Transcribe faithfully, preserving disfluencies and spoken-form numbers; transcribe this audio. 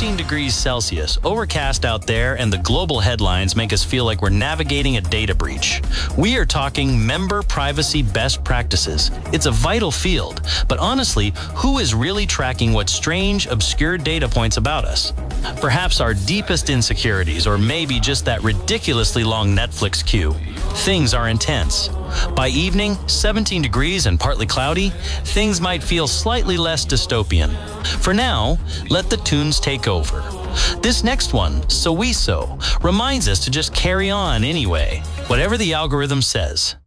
seventeen degrees Celsius, overcast out there, and the global headlines make us feel like we're navigating a data breach. We are talking member privacy best practices. It's a vital field, but honestly, who is really tracking what strange, obscure data points about us? Perhaps our deepest insecurities, or maybe just that ridiculously long Netflix queue. Things are intense. By evening, seventeen degrees and partly cloudy, things might feel slightly less dystopian. For now, let the tunes take over. This next one, Soweso, reminds us to just carry on anyway, whatever the algorithm says.